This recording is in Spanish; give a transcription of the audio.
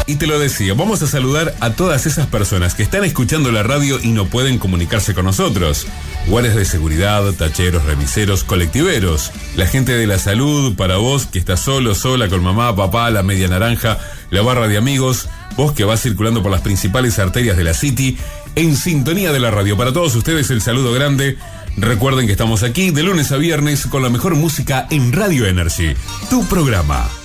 Y te lo decía, vamos a saludar a todas esas personas que están escuchando la radio y no pueden comunicarse con nosotros. Guardias de seguridad, tacheros, remiseros, colectiveros. La gente de la salud, para vos que estás solo, sola, con mamá, papá, la media naranja, la barra de amigos. Vos que vas circulando por las principales arterias de la City, en sintonía de la radio. Para todos ustedes el saludo grande. Recuerden que estamos aquí de lunes a viernes con la mejor música en Radio Energy, tu programa.